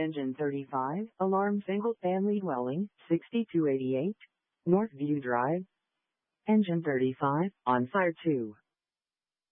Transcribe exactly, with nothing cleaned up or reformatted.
Engine thirty-five, alarm single-family dwelling, sixty-two eighty-eight, Northview Drive. Engine thirty-five, on fire two.